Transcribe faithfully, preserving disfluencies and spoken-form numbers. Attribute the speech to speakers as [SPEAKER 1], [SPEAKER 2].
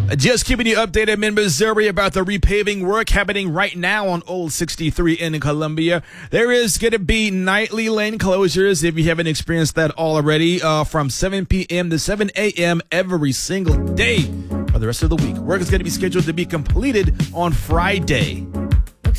[SPEAKER 1] Just keeping you updated in Missouri about the repaving work happening right now on Old sixty-three in Columbia. There is going to be nightly lane closures if you haven't experienced that already, uh, from seven p.m. to seven a.m. every single day for the rest of the week. Work is going to be scheduled to be completed on Friday.